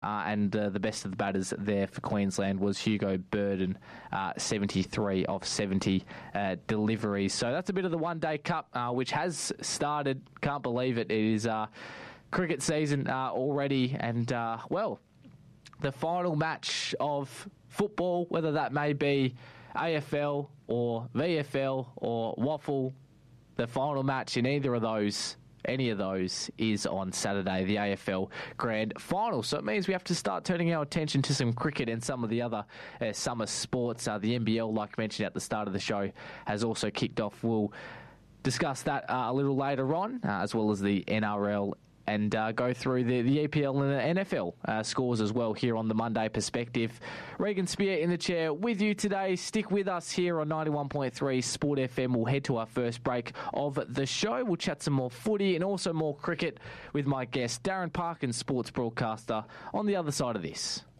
And the best of the batters there for Queensland was Hugo Burden, 73 of 70 deliveries. So that's a bit of the One-Day Cup, which has started. Can't believe it. It is cricket season already. And, the final match of football, whether that may be AFL or VFL or Waffle, the final match in any of those is on Saturday, the AFL Grand Final. So it means we have to start turning our attention to some cricket and some of the other summer sports. The NBL, like mentioned at the start of the show, has also kicked off. We'll discuss that a little later on, as well as the NRL, and go through the EPL and the NFL scores as well here on the Monday Perspective. Regan Spear in the chair with you today. Stick with us here on 91.3 Sport FM. We'll head to our first break of the show. We'll chat some more footy and also more cricket with my guest, Darren Parkin, sports broadcaster, on the other side of this.